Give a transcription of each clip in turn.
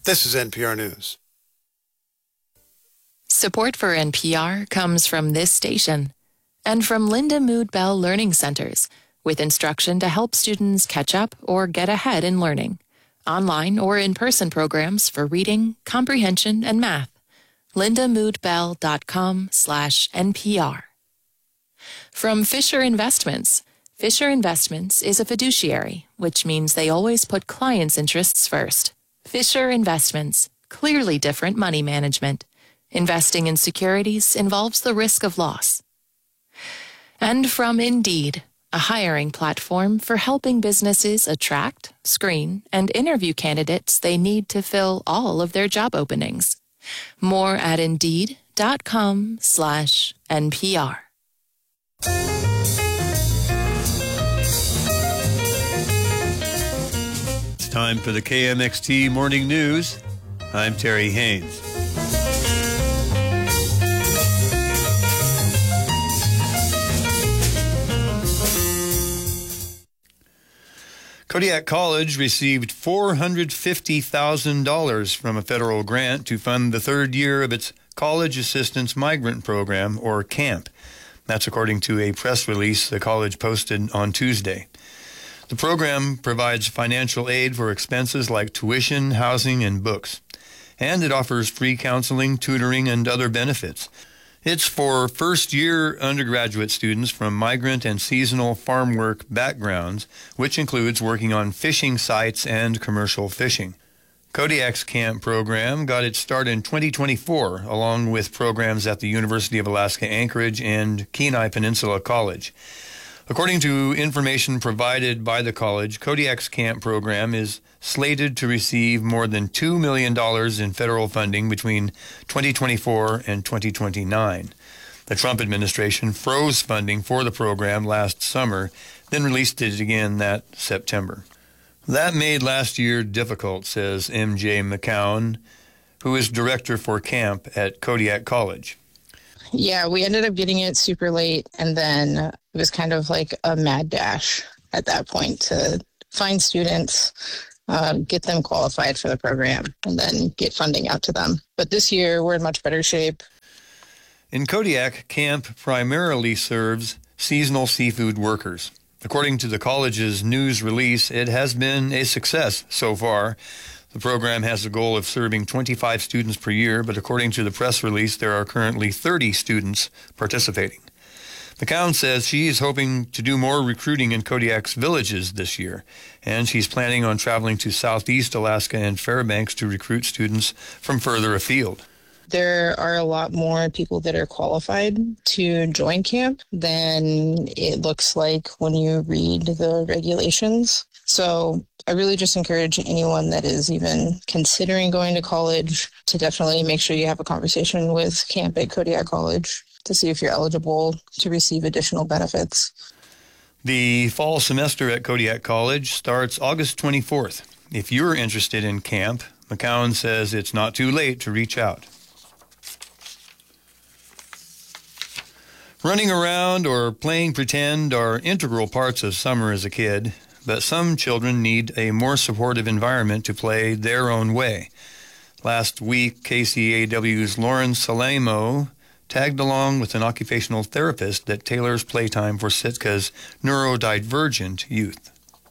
This is NPR News. Support for NPR comes from this station and from Linda Mood Bell Learning Centers, with instruction to help students catch up or get ahead in learning. Online or in-person programs for reading, comprehension, and math. lindamoodbell.com/NPR. From Fisher Investments. Fisher Investments is a fiduciary, which means they always put clients' interests first. Fisher Investments, clearly different money management. Investing in securities involves the risk of loss. And from Indeed, a hiring platform for helping businesses attract, screen, and interview candidates they need to fill all of their job openings. More at Indeed.com/NPR. It's time for the KMXT Morning News. I'm Terry Haynes. Kodiak College received $450,000 from a federal grant to fund the third year of its College Assistance Migrant Program, or CAMP. That's according to a press release the college posted on Tuesday. The program provides financial aid for expenses like tuition, housing, and books. And it offers free counseling, tutoring, and other benefits. It's for first-year undergraduate students from migrant and seasonal farm work backgrounds, which includes working on fishing sites and commercial fishing. Kodiak's CAMP program got its start in 2024, along with programs at the University of Alaska Anchorage and Kenai Peninsula College. According to information provided by the college, Kodiak's CAMP program is slated to receive more than $2 million in federal funding between 2024 and 2029. The Trump administration froze funding for the program last summer, then released it again that September. That made last year difficult, says M.J. McCown, who is director for CAMP at Kodiak College. Yeah, we ended up getting it super late, and then it was kind of like a mad dash at that point to find students, get them qualified for the program, and then get funding out to them. But this year, we're in much better shape. In Kodiak, CAMP primarily serves seasonal seafood workers. According to the college's news release, it has been a success so far. The program has a goal of serving 25 students per year, but according to the press release, there are currently 30 students participating. McCown says she is hoping to do more recruiting in Kodiak's villages this year, and she's planning on traveling to Southeast Alaska and Fairbanks to recruit students from further afield. There are a lot more people that are qualified to join CAMP than it looks like when you read the regulations. So I really just encourage anyone that is even considering going to college to definitely make sure you have a conversation with CAMP at Kodiak College to see if you're eligible to receive additional benefits. The fall semester at Kodiak College starts August 24th. If you're interested in CAMP, McCown says it's not too late to reach out. Running around or playing pretend are integral parts of summer as a kid, but some children need a more supportive environment to play their own way. Last week, KCAW's Lauren Salamo tagged along with an occupational therapist that tailors playtime for Sitka's neurodivergent youth.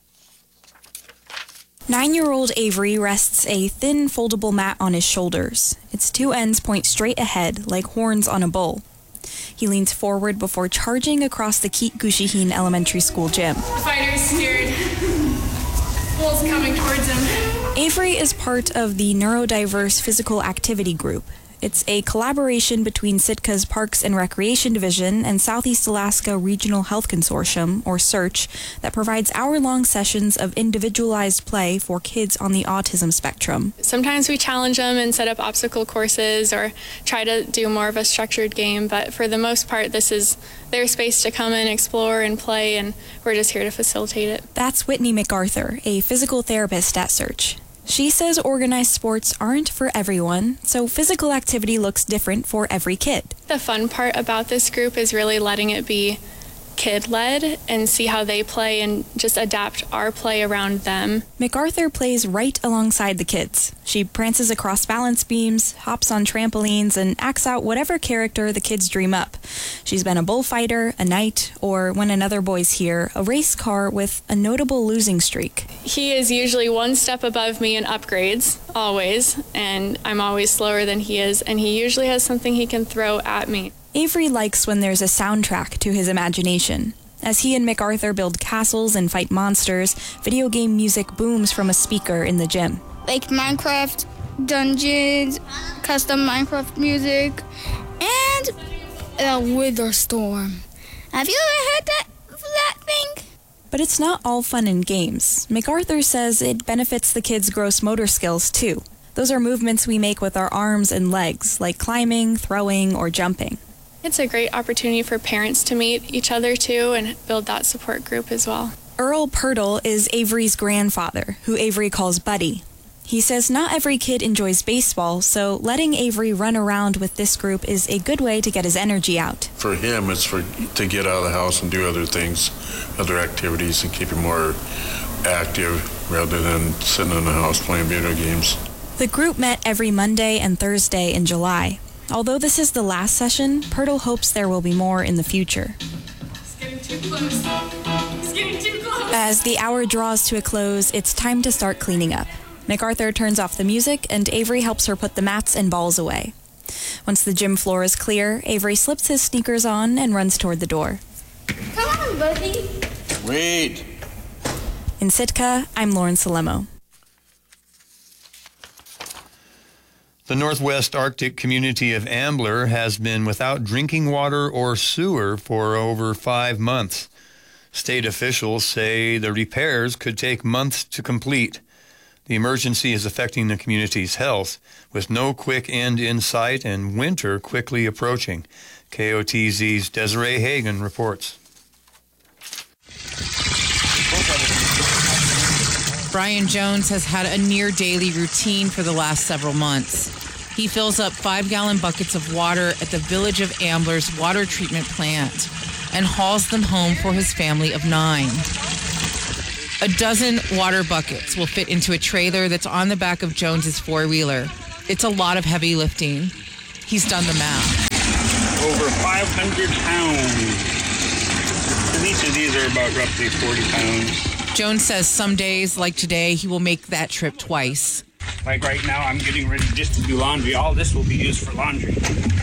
9-year-old Avery rests a thin foldable mat on his shoulders. Its two ends point straight ahead, like horns on a bull. He leans forward before charging across the Keet Gushihin Elementary School gym. The fighter's scared. Bull's coming towards him. Avery is part of the Neurodiverse Physical Activity Group. It's a collaboration between Sitka's Parks and Recreation Division and Southeast Alaska Regional Health Consortium, or SEARCH, that provides hour-long sessions of individualized play for kids on the autism spectrum. Sometimes we challenge them and set up obstacle courses or try to do more of a structured game, but for the most part, this is their space to come and explore and play, and we're just here to facilitate it. That's Whitney MacArthur, a physical therapist at SEARCH. She says organized sports aren't for everyone, so physical activity looks different for every kid. The fun part about this group is really letting it be kid-led and see how they play and just adapt our play around them. MacArthur plays right alongside the kids. She prances across balance beams, hops on trampolines, and acts out whatever character the kids dream up. She's been a bullfighter, a knight, or when another boy's here, a race car with a notable losing streak. He is usually one step above me in upgrades, always, and I'm always slower than he is, and he usually has something he can throw at me. Avery likes when there's a soundtrack to his imagination. As he and MacArthur build castles and fight monsters, video game music booms from a speaker in the gym. Like Minecraft dungeons, custom Minecraft music, and Wither Storm. Have you ever heard that thing? But it's not all fun and games. MacArthur says it benefits the kids' gross motor skills, too. Those are movements we make with our arms and legs, like climbing, throwing, or jumping. It's a great opportunity for parents to meet each other, too, and build that support group as well. Earl Pirtle is Avery's grandfather, who Avery calls Buddy. He says not every kid enjoys baseball, so letting Avery run around with this group is a good way to get his energy out. For him, it's to get out of the house and do other things, other activities, and keep him more active rather than sitting in the house playing video games. The group met every Monday and Thursday in July. Although this is the last session, Pirtle hopes there will be more in the future. It's getting too close. It's getting too close. As the hour draws to a close, it's time to start cleaning up. MacArthur turns off the music, and Avery helps her put the mats and balls away. Once the gym floor is clear, Avery slips his sneakers on and runs toward the door. Come on, buddy. Wait. In Sitka, I'm Lauren Salemo. The Northwest Arctic community of Ambler has been without drinking water or sewer for over 5 months. State officials say the repairs could take months to complete. The emergency is affecting the community's health, with no quick end in sight and winter quickly approaching. KOTZ's Desiree Hagan reports. Brian Jones has had a near daily routine for the last several months. He fills up 5-gallon buckets of water at the Village of Ambler's water treatment plant and hauls them home for his family of 9. A dozen water buckets will fit into a trailer that's on the back of Jones's four-wheeler. It's a lot of heavy lifting. He's done the math. Over 500 pounds. And each of these are about roughly 40 pounds. Jones says some days, like today, he will make that trip twice. Like right now, I'm getting ready just to do laundry. All this will be used for laundry.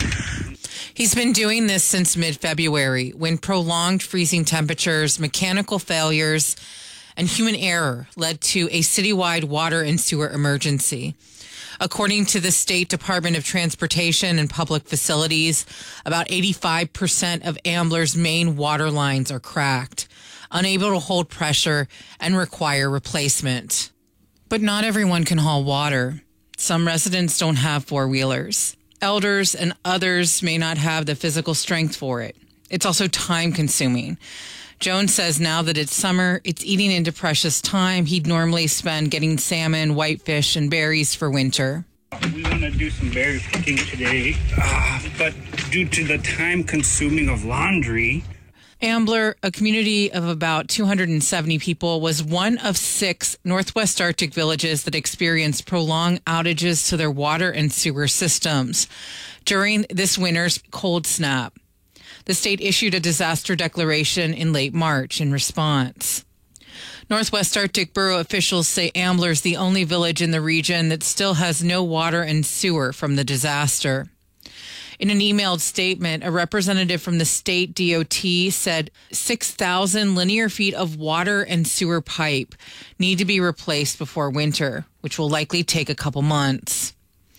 He's been doing this since mid-February, when prolonged freezing temperatures, mechanical failures, and human error led to a citywide water and sewer emergency. According to the State Department of Transportation and Public Facilities, about 85% of Ambler's main water lines are cracked, unable to hold pressure, and require replacement. But not everyone can haul water. Some residents don't have four-wheelers. Elders and others may not have the physical strength for it. It's also time-consuming. Jones says now that it's summer, it's eating into precious time he'd normally spend getting salmon, whitefish, and berries for winter. We want to do some berry picking today, but due to the time consuming of laundry... Ambler, a community of about 270 people, was one of 6 Northwest Arctic villages that experienced prolonged outages to their water and sewer systems during this winter's cold snap. The state issued a disaster declaration in late March in response. Northwest Arctic Borough officials say Ambler is the only village in the region that still has no water and sewer from the disaster. In an emailed statement, a representative from the state DOT said 6,000 linear feet of water and sewer pipe need to be replaced before winter, which will likely take a couple months.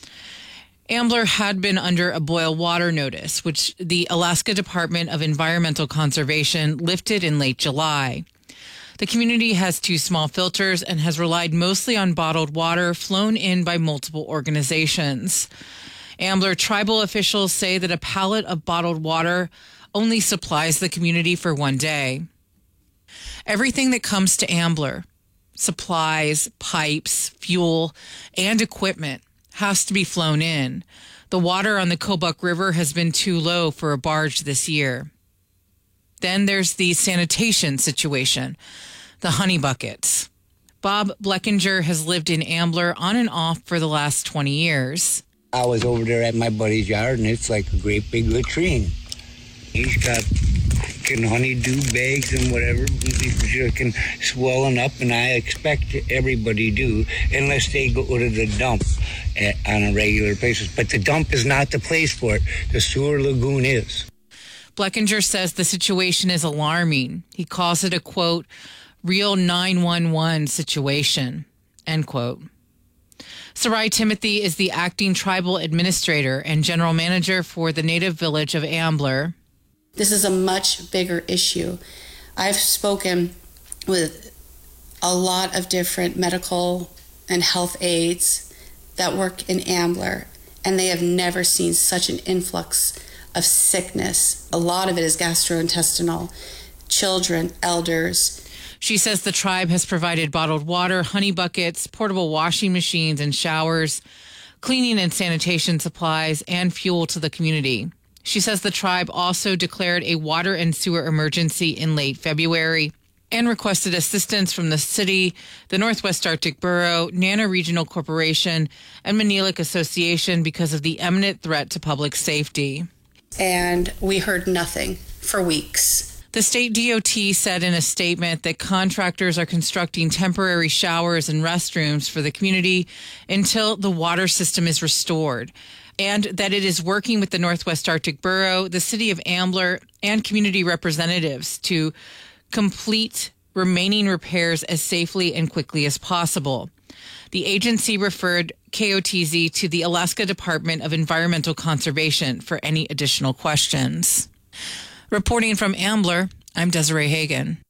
Ambler had been under a boil water notice, which the Alaska Department of Environmental Conservation lifted in late July. The community has 2 small filters and has relied mostly on bottled water flown in by multiple organizations. Ambler tribal officials say that a pallet of bottled water only supplies the community for 1 day. Everything that comes to Ambler, supplies, pipes, fuel, and equipment, has to be flown in. The water on the Kobuk River has been too low for a barge this year. Then there's the sanitation situation, the honey buckets. Bob Bleckinger has lived in Ambler on and off for the last 20 years. I was over there at my buddy's yard, and it's like a great big latrine. He's got honeydew bags and whatever, can swelling up, and I expect everybody do, unless they go to the dump on a regular basis. But the dump is not the place for it. The sewer lagoon is. Bleckinger says the situation is alarming. He calls it a, quote, real 911 situation, end quote. Sarai Timothy is the acting tribal administrator and general manager for the native village of Ambler. This is a much bigger issue. I've spoken with a lot of different medical and health aides that work in Ambler, and they have never seen such an influx of sickness. A lot of it is gastrointestinal, children, elders. She says the tribe has provided bottled water, honey buckets, portable washing machines and showers, cleaning and sanitation supplies, and fuel to the community. She says the tribe also declared a water and sewer emergency in late February and requested assistance from the city, the Northwest Arctic Borough, Nana Regional Corporation, and Manilik Association because of the imminent threat to public safety. And we heard nothing for weeks. The state DOT said in a statement that contractors are constructing temporary showers and restrooms for the community until the water system is restored, and that it is working with the Northwest Arctic Borough, the city of Ambler, and community representatives to complete remaining repairs as safely and quickly as possible. The agency referred KOTZ to the Alaska Department of Environmental Conservation for any additional questions. Reporting from Ambler, I'm Desiree Hagen.